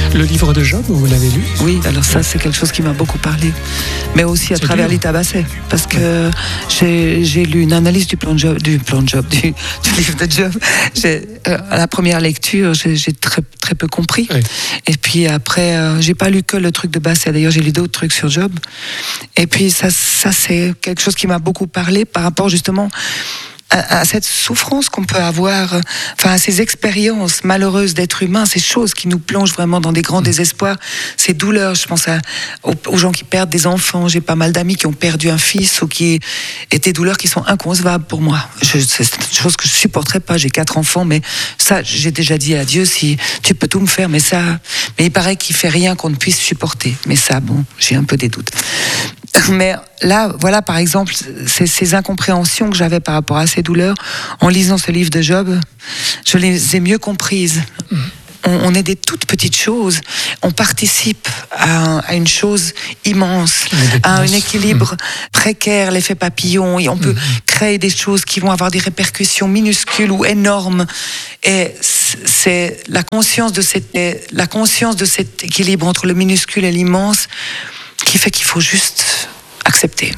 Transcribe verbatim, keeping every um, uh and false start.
Le livre de Job, vous l'avez lu ? Oui, alors ça, c'est quelque chose qui m'a beaucoup parlé. Mais aussi à C'est travers dur. Lita Basset. Parce que j'ai, j'ai lu une analyse du plan de Job, du, plan de Job, du, du livre de Job. J'ai, euh, à la première lecture, j'ai, j'ai très, très peu compris. Oui. Et puis après, euh, j'ai pas lu que le truc de Basset. D'ailleurs, j'ai lu d'autres trucs sur Job. Et puis ça, ça c'est quelque chose qui m'a beaucoup parlé par rapport justement à, à cette souffrance qu'on peut avoir, euh, enfin à ces expériences malheureuses d'être humain, ces choses qui nous plongent vraiment dans des grands désespoirs, ces douleurs. Je pense à, aux, aux gens qui perdent des enfants. J'ai pas mal d'amis qui ont perdu un fils ou qui et des douleurs qui sont inconcevables pour moi. Je, c'est une chose que je supporterais pas. J'ai quatre enfants, mais ça, j'ai déjà dit à Dieu, si tu peux tout me faire, mais ça, mais il paraît qu'il fait rien qu'on ne puisse supporter. Mais ça, bon, j'ai un peu des doutes. Mais là, voilà, par exemple, ces, ces incompréhensions que j'avais par rapport à ces douleurs, en lisant ce livre de Job, je les ai mieux comprises. On, on est des toutes petites choses, on participe à, à une chose immense, à un équilibre précaire, l'effet papillon, et on peut créer des choses qui vont avoir des répercussions minuscules ou énormes. Et c'est la conscience de cette, la conscience de cet équilibre entre le minuscule et l'immense qui fait qu'il faut juste accepter.